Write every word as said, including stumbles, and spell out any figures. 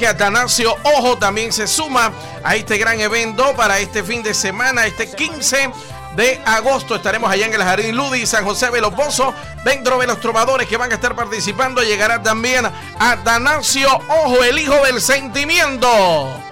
que Atanasio Ojo también se suma a este gran evento para este fin de semana, este quince de agosto. Estaremos allá en el Jardín Ludi, San José de los Pozos. Dentro de los trovadores que van a estar participando llegará también Atanasio Ojo, el hijo del sentimiento.